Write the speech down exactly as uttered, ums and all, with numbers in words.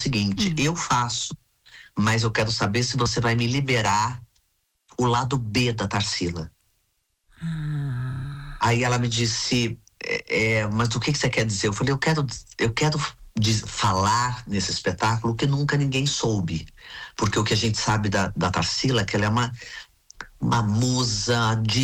seguinte, Hum. eu faço, mas eu quero saber se você vai me liberar o lado B da Tarsila. Ah. Aí ela me disse, é, é, mas o que, que você quer dizer? Eu falei, eu quero, eu quero diz, falar nesse espetáculo que nunca ninguém soube. Porque o que a gente sabe da, da Tarsila é que ela é uma, uma musa de